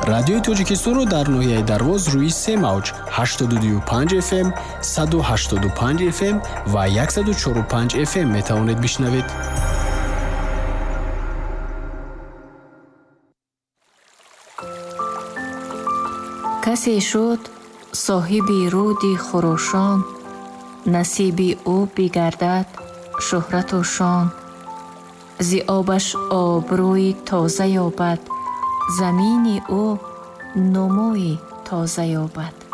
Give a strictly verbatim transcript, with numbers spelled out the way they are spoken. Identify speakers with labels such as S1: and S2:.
S1: радиои Тоҷикистонро дар ноҳияи Дарвоз рӯи се мавҷ ҳаштоду ду панҷ эф эм, саду ҳаштоду панҷ эф эм ва сад и чору панҷ эф эм метавонед бишнавед.
S2: касе шуд соҳиби руди хурӯшон, насиби ӯ бигардад шӯҳрату шон. зи обаш обрӯи тоза ёбад, замини ӯ нумӯи тоза ёбад.